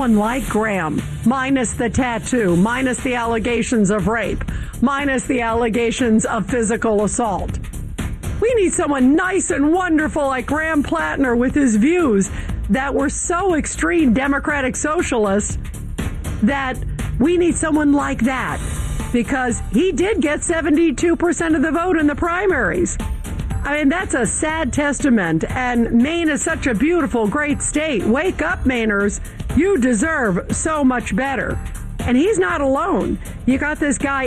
Like Graham, minus the tattoo, minus the allegations of rape, minus the allegations of physical assault. We need someone nice and wonderful like Graham Plattner with his views that were so extreme Democratic Socialists that we need someone like that because he did get 72% of the vote in the primaries. I mean, that's a sad testament, and Maine is such a beautiful, great state. Wake up, Mainers. You deserve so much better. And he's not alone. You got this guy,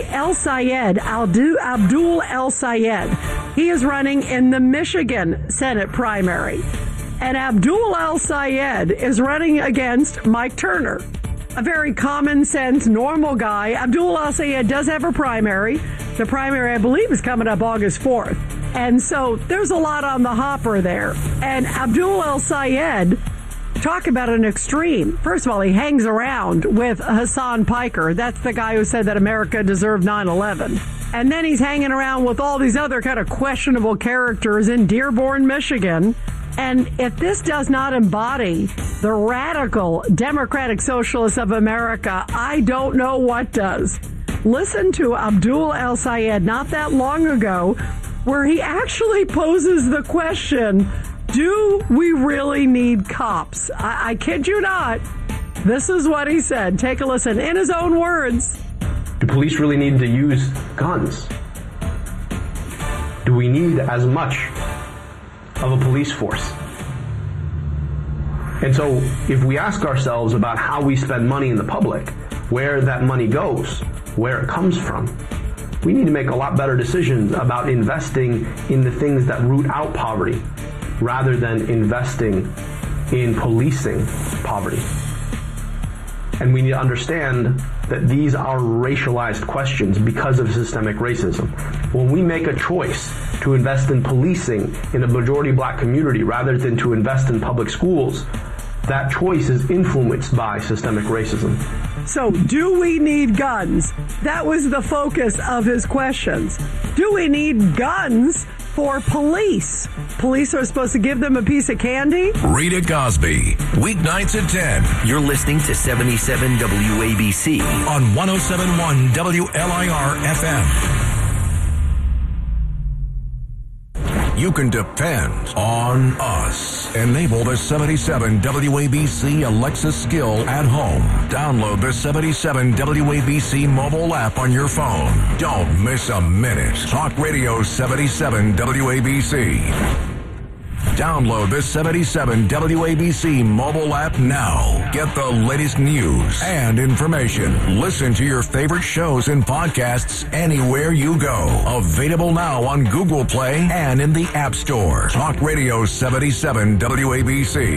Abdul El Sayed. He is running in the Michigan Senate primary. And Abdul El Sayed is running against Mike Turner, a very common sense, normal guy. Abdul El Sayed does have a primary. The primary, I believe, is coming up August 4th. And so there's a lot on the hopper there. And Abdul El Sayed, talk about an extreme. First of all, he hangs around with Hassan Piker. That's the guy who said that America deserved 9/11. And then he's hanging around with all these other kind of questionable characters in Dearborn, Michigan. And if this does not embody the radical Democratic Socialists of America, I don't know what does. Listen to Abdul El Sayed not that long ago, where he actually poses the question, do we really need cops? I kid you not. This is what he said. Take a listen in his own words. Do police really need to use guns? Do we need as much of a police force? And so if we ask ourselves about how we spend money in the public, where that money goes, where it comes from, we need to make a lot better decisions about investing in the things that root out poverty rather than investing in policing poverty. And we need to understand that these are racialized questions because of systemic racism. When we make a choice to invest in policing in a majority black community rather than to invest in public schools, that choice is influenced by systemic racism. So, do we need guns? That was the focus of his questions. Do we need guns for police? Police are supposed to give them a piece of candy? Rita Cosby, weeknights at 10. You're listening to 77 WABC on 107.1 WLIR FM. You can depend on us. Enable the 77 WABC Alexa skill at home. Download the 77 WABC mobile app on your phone. Don't miss a minute. Talk Radio 77 WABC. Download the 77 WABC mobile app now. Get the latest news and information. Listen to your favorite shows and podcasts anywhere you go. Available now on Google Play and in the App Store. Talk Radio 77 WABC.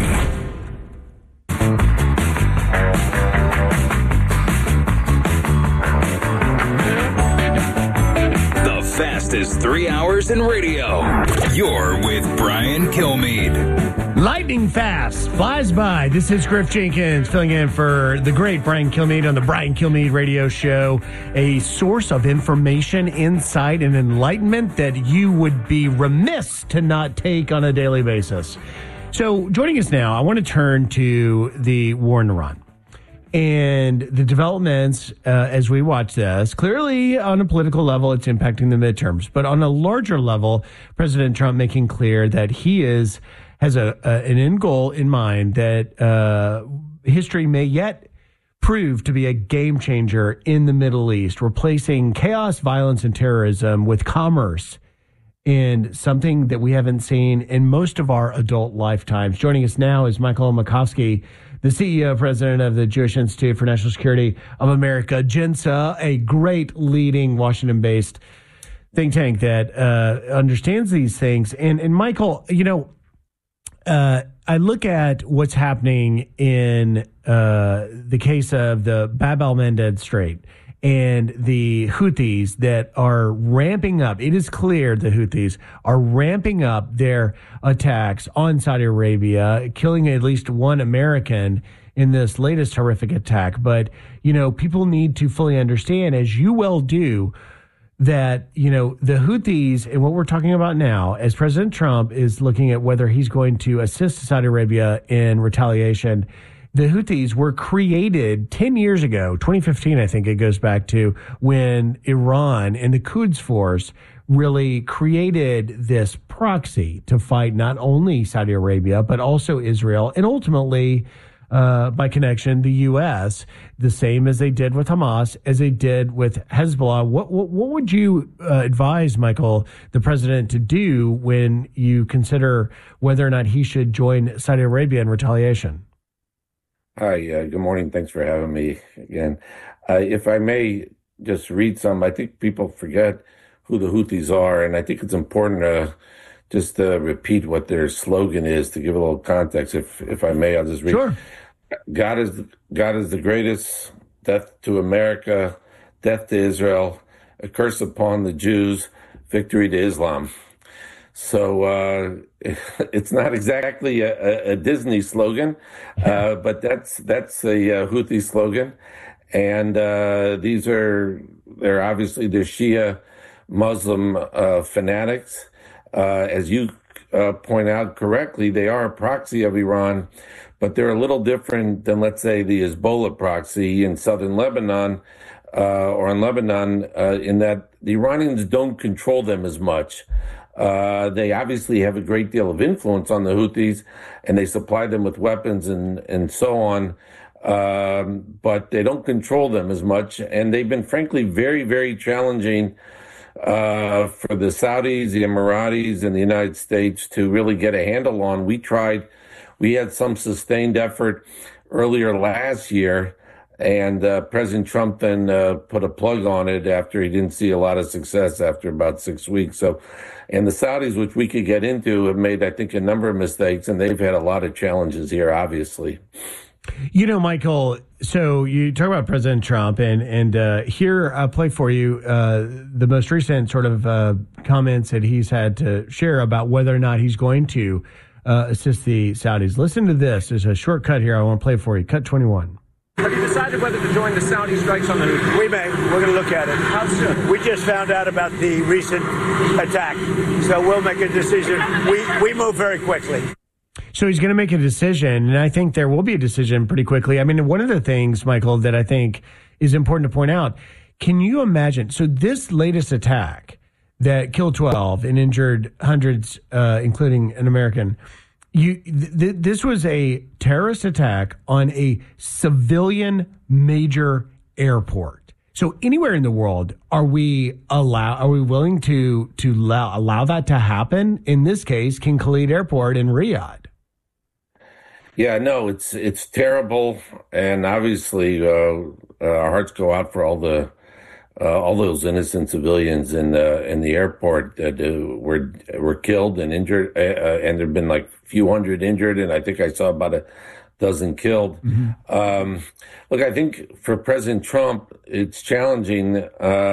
Fastest 3 hours in radio. You're with Brian Kilmeade. Lightning fast, flies by. This is Griff Jenkins filling in for the great Brian Kilmeade on the Brian Kilmeade Radio Show. A source of information, insight, and enlightenment that you would be remiss to not take on a daily basis. So joining us now, I want to turn to the war in Iran. And the developments, as we watch this, clearly on a political level, it's impacting the midterms. But on a larger level, President Trump making clear that he has an end goal in mind that history may yet prove to be a game changer in the Middle East, replacing chaos, violence, and terrorism with commerce and something that we haven't seen in most of our adult lifetimes. Joining us now is Michael Makovsky, the CEO, president of the Jewish Institute for National Security of America, JINSA, a great leading Washington-based think tank that understands these things. And Michael, you know, I look at what's happening in the case of the Bab el-Mandeb Strait and the Houthis that are ramping up. It is clear the Houthis are ramping up their attacks on Saudi Arabia, killing at least one American in this latest horrific attack. But, you know, people need to fully understand, as you well do, that, you know, the Houthis and what we're talking about now, as President Trump is looking at whether he's going to assist Saudi Arabia in retaliation, the Houthis were created 10 years ago, 2015, I think it goes back to, when Iran and the Quds Force really created this proxy to fight not only Saudi Arabia, but also Israel, and ultimately, by connection, the U.S., the same as they did with Hamas, as they did with Hezbollah. What would you advise, Michael, the president, to do when you consider whether or not he should join Saudi Arabia in retaliation? Hi, good morning. Thanks for having me again. If I may just read some, I think people forget who the Houthis are, and I think it's important to just repeat what their slogan is to give a little context. If I may, I'll just read. Sure. God is the greatest. Death to America, death to Israel, a curse upon the Jews, victory to Islam. So it's not exactly a Disney slogan, but that's a Houthi slogan, and they're Shia Muslim fanatics. As you point out correctly, they are a proxy of Iran, but they're a little different than, let's say, the Hezbollah proxy in southern Lebanon or in Lebanon, in that the Iranians don't control them as much. They obviously have a great deal of influence on the Houthis, and they supply them with weapons and so on, but they don't control them as much, and they've been, frankly, very, very challenging for the Saudis, the Emiratis, and the United States to really get a handle on. We had some sustained effort earlier last year, and President Trump then put a plug on it after he didn't see a lot of success after about 6 weeks. And the Saudis, which we could get into, have made, I think, a number of mistakes, and they've had a lot of challenges here, obviously. You know, Michael, so you talk about President Trump, and here I'll play for you the most recent sort of comments that he's had to share about whether or not he's going to assist the Saudis. Listen to this. There's a short cut here I want to play for you. Cut 21. Have you decided whether to join the Saudi strikes on the Houthis? We may. We're going to look at it. How soon? We just found out about the recent attack, so we'll make a decision. We move very quickly. So he's going to make a decision, and I think there will be a decision pretty quickly. I mean, one of the things, Michael, that I think is important to point out, can you imagine? So this latest attack that killed 12 and injured hundreds, including an American, this was a terrorist attack on a civilian major airport. So anywhere in the world, are we willing to allow that to happen? In this case, King Khalid Airport in Riyadh. Yeah, no, it's terrible, and obviously our hearts go out for all those innocent civilians in the airport that were killed and injured, and there've been like a few hundred injured, and I think I saw about a dozen killed. Mm-hmm. Look, I think for President Trump, it's challenging.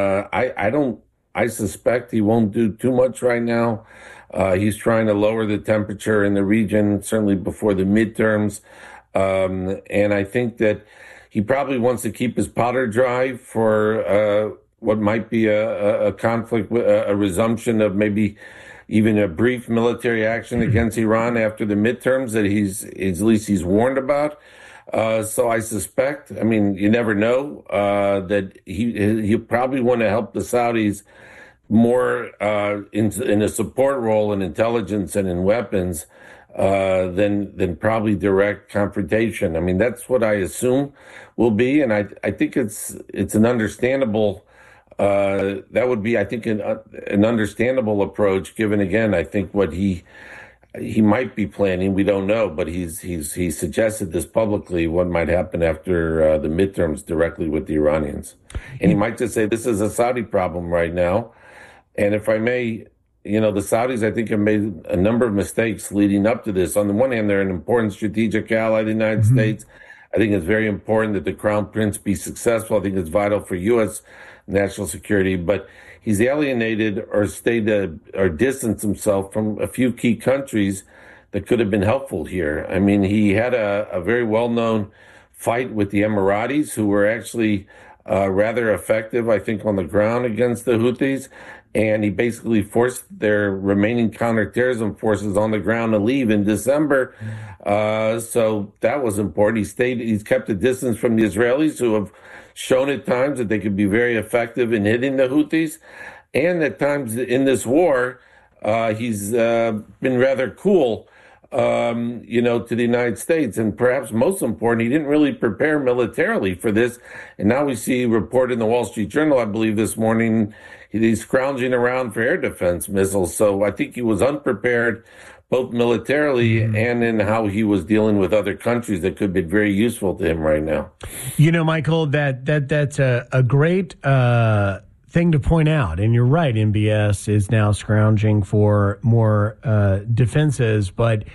I suspect he won't do too much right now. He's trying to lower the temperature in the region, certainly before the midterms. And I think that he probably wants to keep his powder dry for what might be a conflict, a resumption of maybe even a brief military action against Iran after the midterms that at least he's warned about. So I suspect, I mean, you never know, that he'll probably want to help the Saudis more in a support role in intelligence and in weapons than probably direct confrontation. I mean, that's what I assume will be, and I think it's an understandable. That would be, I think, an understandable approach. Given again, I think what he might be planning, we don't know, but he suggested this publicly. What might happen after the midterms directly with the Iranians, and he might just say this is a Saudi problem right now. And if I may, the Saudis, I think, have made a number of mistakes leading up to this. On the one hand, they're an important strategic ally of the United States. I think it's very important that the Crown Prince be successful. I think it's vital for U.S. national security. But he's alienated or distanced himself from a few key countries that could have been helpful here. I mean, he had a very well-known fight with the Emiratis, who were actually rather effective, I think, on the ground against the Houthis. And he basically forced their remaining counterterrorism forces on the ground to leave in December. So that was important. He's kept a distance from the Israelis, who have shown at times that they could be very effective in hitting the Houthis. And at times in this war, he's been rather cool, to the United States. And perhaps most important, he didn't really prepare militarily for this. And now we see a report in the Wall Street Journal, I believe this morning, he's scrounging around for air defense missiles. So I think he was unprepared, both militarily and in how he was dealing with other countries that could be very useful to him right now. Michael, that's a great thing to point out. And you're right, MBS is now scrounging for more defenses. But,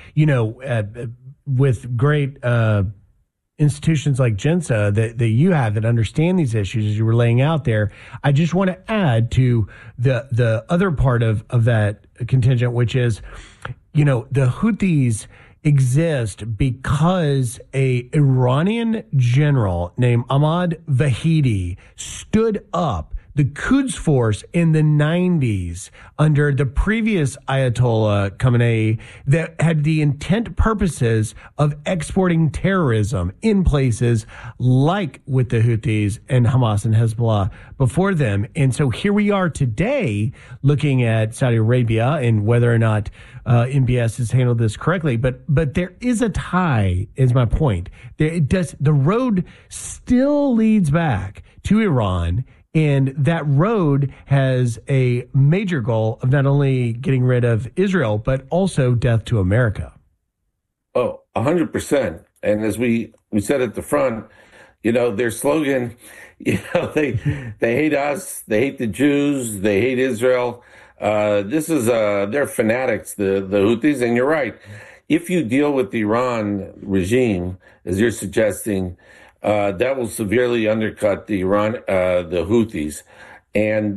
with great institutions like GINSA that you have that understand these issues as you were laying out there, I just want to add to the other part of that contingent, which is, the Houthis exist because a Iranian general named Ahmad Vahidi stood up the Quds Force in the 90s under the previous Ayatollah Khamenei that had the intent purposes of exporting terrorism in places like with the Houthis and Hamas and Hezbollah before them. And so here we are today looking at Saudi Arabia and whether or not MBS has handled this correctly. But there is a tie, is my point. The road still leads back to Iran. And that road has a major goal of not only getting rid of Israel, but also death to America. Oh, 100%. And as we said at the front, their slogan, they hate us, they hate the Jews, they hate Israel. They're fanatics, the Houthis. And you're right. If you deal with the Iran regime, as you're suggesting, that will severely undercut the Houthis. And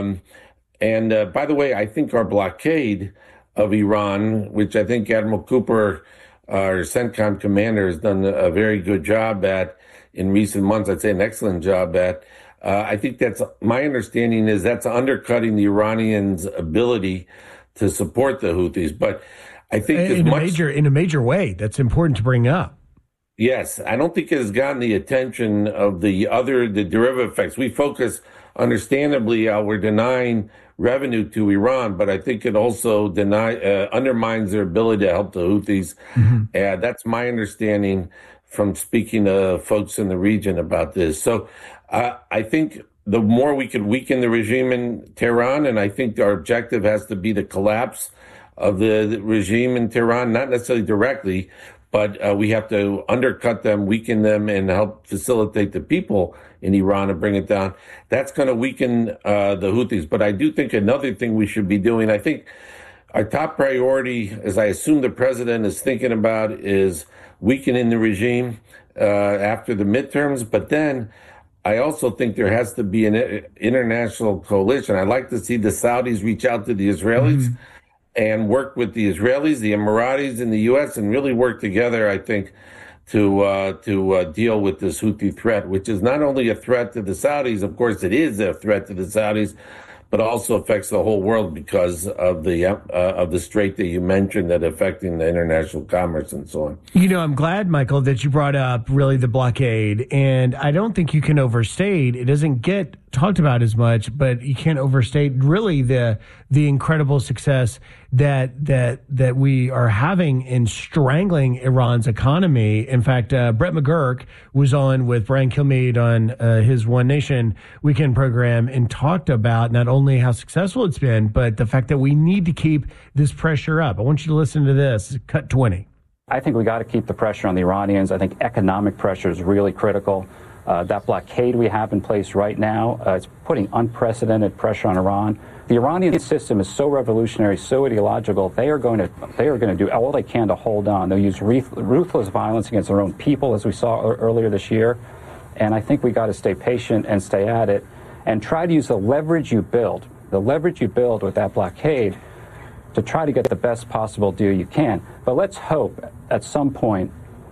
by the way, I think our blockade of Iran, which I think Admiral Cooper, our CENTCOM commander, has done a very good job at in recent months, I'd say an excellent job at. I think my understanding is that's undercutting the Iranians' ability to support the Houthis. But I think in a major way, that's important to bring up. Yes, I don't think it has gotten the attention of the derivative effects. We focus, understandably, how we're denying revenue to Iran, but I think it also undermines their ability to help the Houthis. Mm-hmm. That's my understanding from speaking to folks in the region about this. So I think the more we can weaken the regime in Tehran, and I think our objective has to be the collapse of the regime in Tehran, not necessarily directly, but we have to undercut them, weaken them, and help facilitate the people in Iran and bring it down. That's going to weaken the Houthis. But I do think another thing we should be doing, I think our top priority, as I assume the president is thinking about, is weakening the regime after the midterms. But then I also think there has to be an international coalition. I'd like to see the Saudis reach out to the Israelis and work with the Israelis, the Emiratis, and the U.S., and really work together, I think, to deal with this Houthi threat, which is not only a threat to the Saudis. Of course, it is a threat to the Saudis, but also affects the whole world because of the strait that you mentioned that affecting the international commerce and so on. I'm glad, Michael, that you brought up really the blockade, and I don't think you can overstate. It doesn't get talked about as much, but you can't overstate really the incredible success that we are having in strangling Iran's economy. In fact, Brett McGurk was on with Brian Kilmeade on his One Nation weekend program and talked about not only how successful it's been, but the fact that we need to keep this pressure up. I want you to listen to this. Cut 20. I think we got to keep the pressure on the Iranians. I think economic pressure is really critical. That blockade we have in place right now, it's putting unprecedented pressure on Iran. The Iranian system is so revolutionary, so ideological. They are going to do all they can to hold on. They'll use ruthless violence against their own people, as we saw earlier this year. And I think we got to stay patient and stay at it, and try to use the leverage you build with that blockade, to try to get the best possible deal you can. But let's hope at some point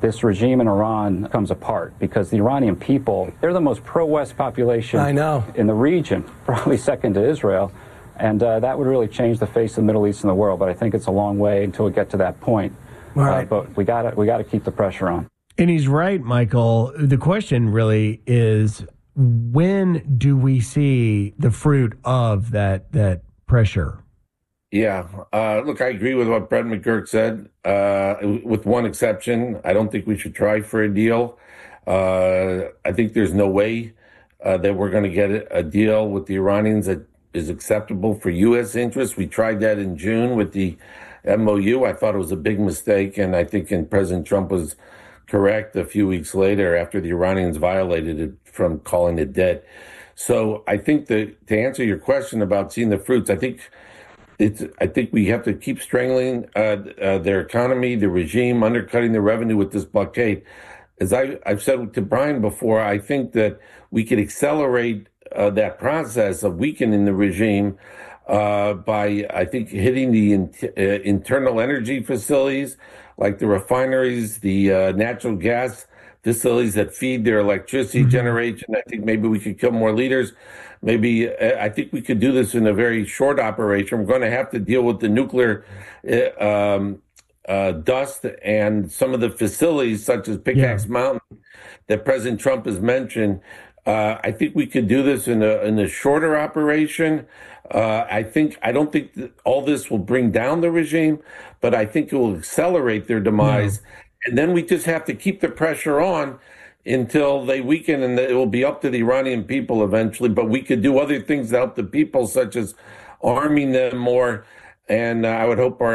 this regime in Iran comes apart, because the Iranian people, they're the most pro-West population in the region, probably second to Israel. And that would really change the face of the Middle East and the world. But I think it's a long way until we get to that point. Right. But we got to keep the pressure on. And he's right, Michael. The question really is, when do we see the fruit of that pressure? Yeah. Look, I agree with what Brett McGurk said, with one exception. I don't think we should try for a deal. I think there's no way that we're going to get a deal with the Iranians that is acceptable for U.S. interests. We tried that in June with the MOU. I thought it was a big mistake, and I think President Trump was correct a few weeks later after the Iranians violated it from calling it dead. So I think that to answer your question about seeing the fruits, I think we have to keep strangling their economy, the regime, undercutting the revenue with this blockade. As I've said to Brian before, I think that we could accelerate that process of weakening the regime by, I think, hitting the internal energy facilities, like the refineries, the natural gas facilities that feed their electricity generation. I think maybe we could kill more leaders. Maybe I think we could do this in a very short operation. We're going to have to deal with the nuclear dust and some of the facilities, such as Pickaxe Mountain, that President Trump has mentioned. I think we could do this in a shorter operation. I don't think that all this will bring down the regime, but I think it will accelerate their demise. And then we just have to keep the pressure on until they weaken, and it will be up to the Iranian people eventually. But we could do other things to help the people, such as arming them more. And I would hope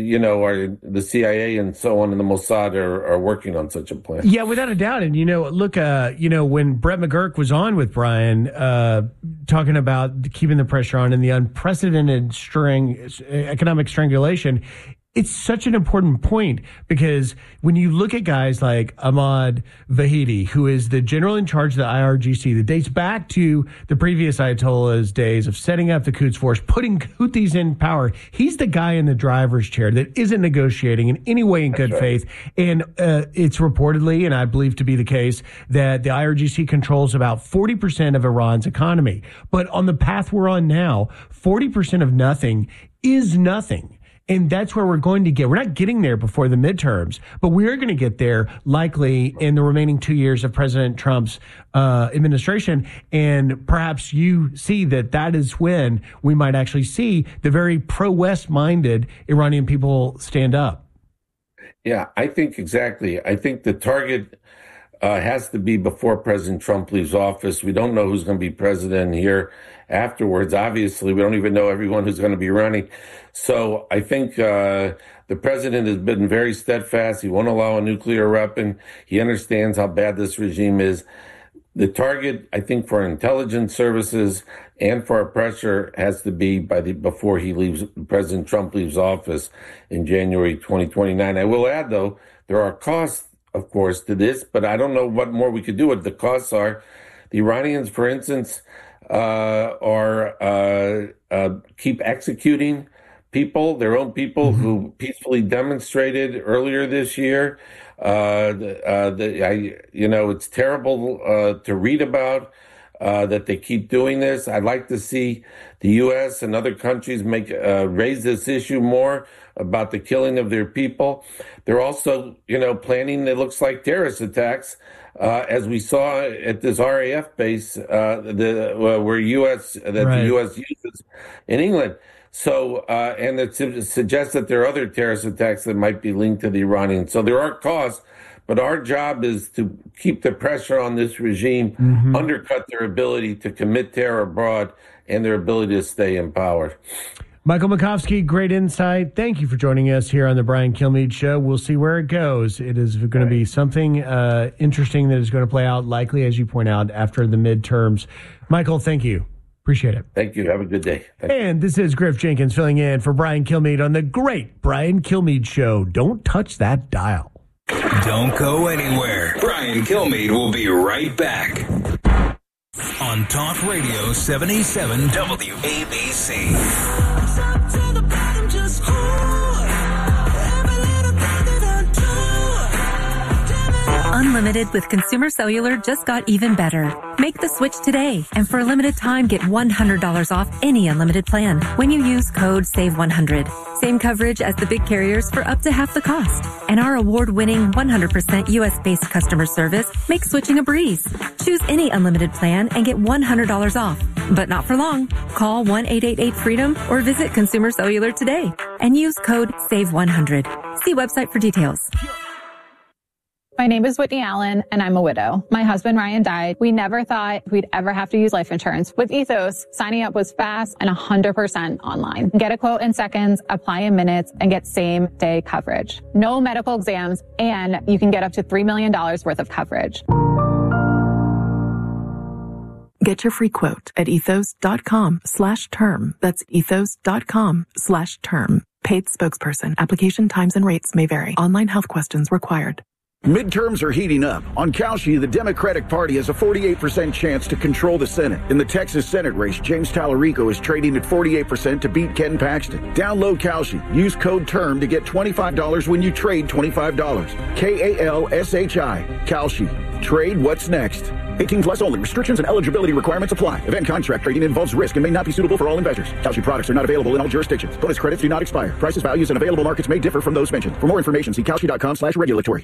the CIA and so on and the Mossad are working on such a plan. Yeah, without a doubt. And, look, when Brett McGurk was on with Brian, talking about keeping the pressure on and the unprecedented economic strangulation, it's such an important point, because when you look at guys like Ahmad Vahidi, who is the general in charge of the IRGC, that dates back to the previous Ayatollah's days of setting up the Quds Force, putting Houthis in power. He's the guy in the driver's chair that isn't negotiating in any way in good faith. And it's reportedly, and I believe to be the case, that the IRGC controls about 40% of Iran's economy. But on the path we're on now, 40% of nothing is nothing. And that's where we're going to get. We're not getting there before the midterms, but we are going to get there likely in the remaining 2 years of President Trump's administration. And perhaps you see that is when we might actually see the very pro-West minded Iranian people stand up. Yeah, I think exactly. I think the target has to be before President Trump leaves office. We don't know who's going to be president here afterwards. Obviously, we don't even know everyone who's going to be running. So I think the president has been very steadfast. He won't allow a nuclear weapon. He understands how bad this regime is. The target, I think, for intelligence services and for our pressure has to be before President Trump leaves office in January 2029. I will add, though, there are costs, of course, to this, but I don't know what more we could do. What the costs are. The Iranians, for instance, keep executing people, their own people who peacefully demonstrated earlier this year. It's terrible to read about that they keep doing this. I'd like to see the U.S. and other countries raise this issue more about the killing of their people. They're also, planning, it looks like, terrorist attacks, as we saw at this RAF base, the U.S. uses in England. So, and it suggests that there are other terrorist attacks that might be linked to the Iranians. So there are costs, but our job is to keep the pressure on this regime, undercut their ability to commit terror abroad and their ability to stay in power. Michael Makovsky, great insight. Thank you for joining us here on the Brian Kilmeade Show. We'll see where it goes. It is going to be something interesting that is going to play out, likely, as you point out, after the midterms. Michael, thank you. Appreciate it. Thank you. Have a good day. And this is Griff Jenkins filling in for Brian Kilmeade on the great Brian Kilmeade Show. Don't touch that dial. Don't go anywhere. Brian Kilmeade will be right back. On Talk Radio 77 WABC. Unlimited with Consumer Cellular just got even better. Make the switch today, and for a limited time, get $100 off any unlimited plan when you use code SAVE100. Same coverage as the big carriers for up to half the cost. And our award-winning 100% U.S.-based customer service makes switching a breeze. Choose any unlimited plan and get $100 off. But not for long. Call 1-888-FREEDOM or visit Consumer Cellular today and use code SAVE100. See website for details. My name is Whitney Allen, and I'm a widow. My husband, Ryan, died. We never thought we'd ever have to use life insurance. With Ethos, signing up was fast and 100% online. Get a quote in seconds, apply in minutes, and get same-day coverage. No medical exams, and you can get up to $3 million worth of coverage. Get your free quote at ethos.com/term. That's ethos.com/term. Paid spokesperson. Application times and rates may vary. Online health questions required. Midterms are heating up. On Kalshi, the Democratic Party has a 48% chance to control the Senate. In the Texas Senate race, James Tallarico is trading at 48% to beat Ken Paxton. Download Kalshi. Use code TERM to get $25 when you trade $25. KALSHI. Kalshi. Trade what's next. 18 plus only. Restrictions and eligibility requirements apply. Event contract trading involves risk and may not be suitable for all investors. Kalshi products are not available in all jurisdictions. Bonus credits do not expire. Prices, values, and available markets may differ from those mentioned. For more information, see kalshi.com/regulatory.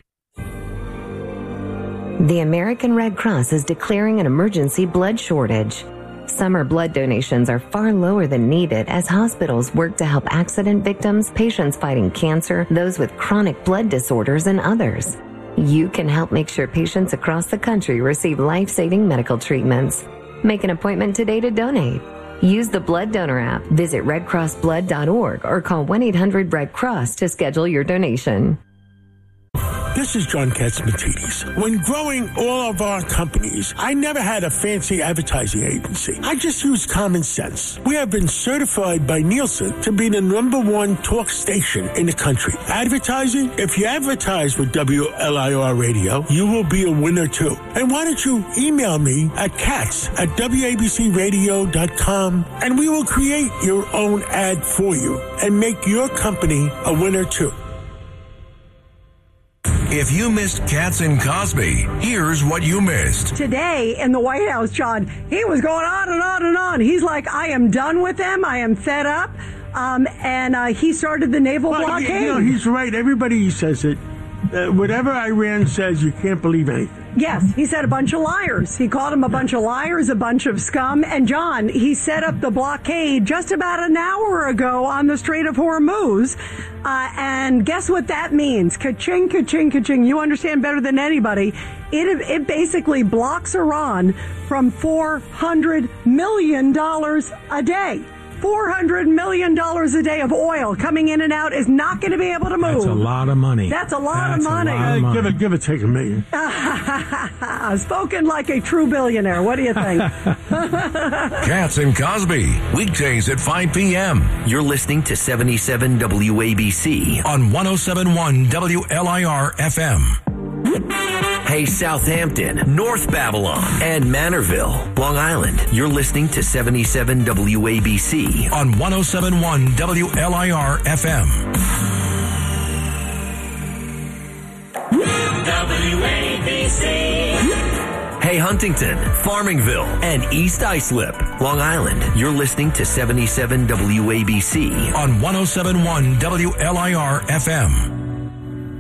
The American Red Cross is declaring an emergency blood shortage. Summer blood donations are far lower than needed as hospitals work to help accident victims, patients fighting cancer, those with chronic blood disorders, and others. You can help make sure patients across the country receive life-saving medical treatments. Make an appointment today to donate. Use the Blood Donor app, visit redcrossblood.org, or call 1-800-RED-CROSS to schedule your donation. This is John Katsimatidis. When growing all of our companies, I never had a fancy advertising agency. I just used common sense. We have been certified by Nielsen to be the #1 talk station in the country. Advertising? If you advertise with WLIR Radio, you will be a winner too. And why don't you email me at cats@WABCradio.com and we will create your own ad for you and make your company a winner too. If you missed Katz and Cosby, here's what you missed. Today in the White House, John, he was going on and on and on. He's like, I am done with them. I am fed up. And he started the naval blockade. You know, he's right. Everybody says it. Whatever Iran says, you can't believe anything. Yes, he said a bunch of liars. He called them a bunch of liars, a bunch of scum. And John, he set up the blockade just about an hour ago on the Strait of Hormuz. And guess what that means? Ka-ching, ka-ching, ka-ching. You understand better than anybody. It basically blocks Iran from $400 million a day. $400 million a day of oil coming in and out is not going to be able to move. That's a lot of money. That's a lot of money. Give or take $1 million. Spoken like a true billionaire. What do you think? Katz and Cosby, weekdays at 5 p.m. You're listening to 77 WABC on 107.1 WLIR FM. Hey, Southampton, North Babylon, and Manorville, Long Island. You're listening to 77 WABC on 107.1 WLIR FM. WABC. Hey, Huntington, Farmingville, and East Islip, Long Island. You're listening to 77 WABC on 107.1 WLIR FM.